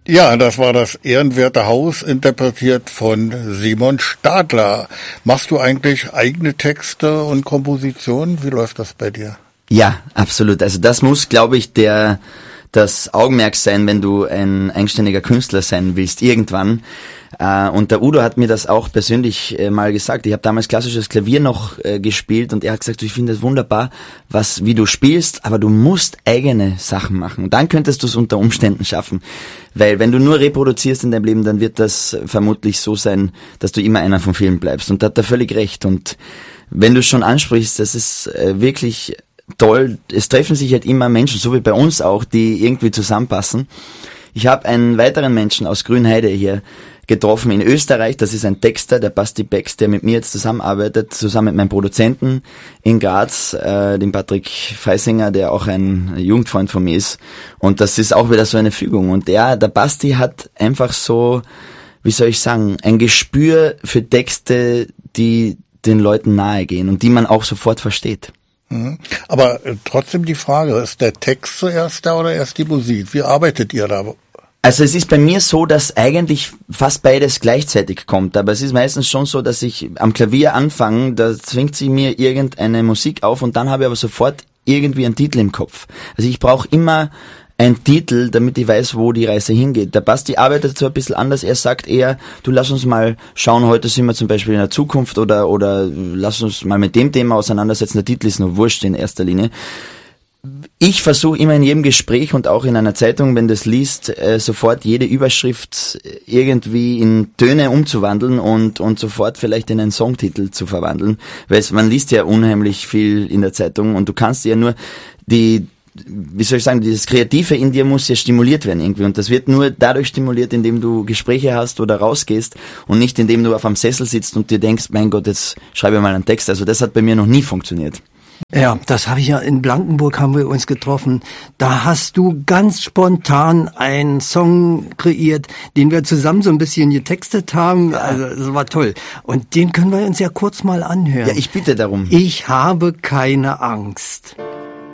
Ja, das war das Ehrenwerte Haus, interpretiert von Simon Stadler. Machst du eigentlich eigene Texte und Kompositionen? Wie läuft das bei dir? Ja, absolut. Also das muss, glaube ich, das Augenmerk sein, wenn du ein eigenständiger Künstler sein willst, irgendwann. Und der Udo hat mir das auch persönlich mal gesagt. Ich habe damals klassisches Klavier noch gespielt und er hat gesagt, ich finde es wunderbar, wie du spielst, aber du musst eigene Sachen machen. Und dann könntest du es unter Umständen schaffen. Weil wenn du nur reproduzierst in deinem Leben, dann wird das vermutlich so sein, dass du immer einer von vielen bleibst. Und da hat er völlig recht. Und wenn du schon ansprichst, das ist wirklich toll. Es treffen sich halt immer Menschen, so wie bei uns auch, die irgendwie zusammenpassen. Ich habe einen weiteren Menschen aus Grünheide hier getroffen in Österreich. Das ist ein Texter, der Basti Becks, der mit mir jetzt zusammenarbeitet, zusammen mit meinem Produzenten in Graz, dem Patrick Freisinger, der auch ein Jugendfreund von mir ist. Und das ist auch wieder so eine Fügung. Und der Basti hat einfach so, wie soll ich sagen, ein Gespür für Texte, die den Leuten nahe gehen und die man auch sofort versteht. Aber trotzdem die Frage, ist der Text zuerst da oder erst die Musik? Wie arbeitet ihr da? Also es ist bei mir so, dass eigentlich fast beides gleichzeitig kommt, aber es ist meistens schon so, dass ich am Klavier anfange, da zwingt sich mir irgendeine Musik auf und dann habe ich aber sofort irgendwie einen Titel im Kopf. Also ich brauche immer einen Titel, damit ich weiß, wo die Reise hingeht. Der Basti arbeitet so ein bisschen anders, er sagt eher, du lass uns mal schauen, heute sind wir zum Beispiel in der Zukunft oder lass uns mal mit dem Thema auseinandersetzen, der Titel ist nur wurscht in erster Linie. Ich versuche immer in jedem Gespräch und auch in einer Zeitung, wenn du es liest, sofort jede Überschrift irgendwie in Töne umzuwandeln und sofort vielleicht in einen Songtitel zu verwandeln, weil man liest ja unheimlich viel in der Zeitung und du kannst ja nur dieses Kreative in dir muss ja stimuliert werden irgendwie und das wird nur dadurch stimuliert, indem du Gespräche hast oder rausgehst und nicht indem du auf einem Sessel sitzt und dir denkst, mein Gott, jetzt schreibe ich mal einen Text. Also das hat bei mir noch nie funktioniert. Ja, das habe ich ja in Blankenburg, haben wir uns getroffen. Da hast du ganz spontan einen Song kreiert, den wir zusammen so ein bisschen getextet haben. Ja. Also das war toll. Und den können wir uns ja kurz mal anhören. Ja, ich bitte darum. Ich habe keine Angst.